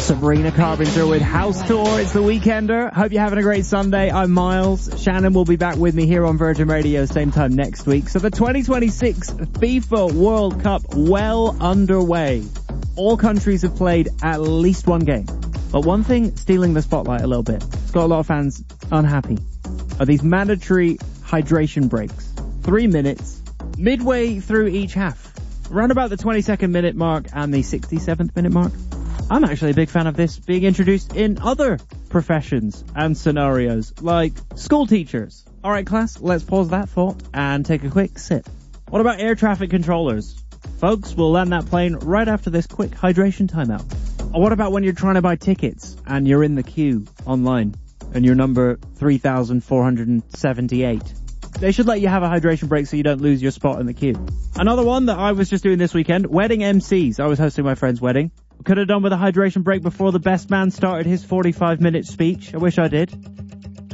Sabrina Carpenter with House Tour. It's the Weekender. Hope you're having a great Sunday. I'm Miles. Shannon will be back with me here on Virgin Radio same time next week. So the 2026 FIFA World Cup well underway. All countries have played at least one game. But one thing stealing the spotlight a little bit, it's got a lot of fans unhappy, are these mandatory hydration breaks. 3 minutes, midway through each half. Around about the 22nd minute mark and the 67th minute mark. I'm actually a big fan of this being introduced in other professions and scenarios, like school teachers. Alright class, let's pause that thought and take a quick sip. What about air traffic controllers? Folks, we'll land that plane right after this quick hydration timeout. Or what about when you're trying to buy tickets and you're in the queue online and you're number 3,478? They should let you have a hydration break so you don't lose your spot in the queue. Another one that I was just doing this weekend, wedding MCs. I was hosting my friend's wedding. Could have done with a hydration break before the best man started his 45-minute speech. I wish I did.